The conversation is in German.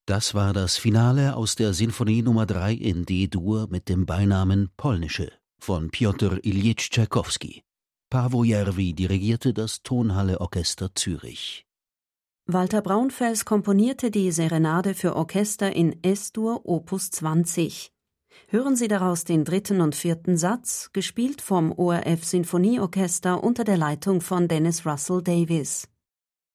Das war das Finale aus der Sinfonie Nr. 3 in D-Dur mit dem Beinamen Polnische von Piotr Iljitsch Tschaikowski. Paavo Järvi dirigierte das Tonhalle-Orchester Zürich. Walter Braunfels komponierte die Serenade für Orchester in S-Dur Opus 20. Hören Sie daraus den 3. und 4. Satz, gespielt vom ORF Sinfonieorchester unter der Leitung von Dennis Russell Davies.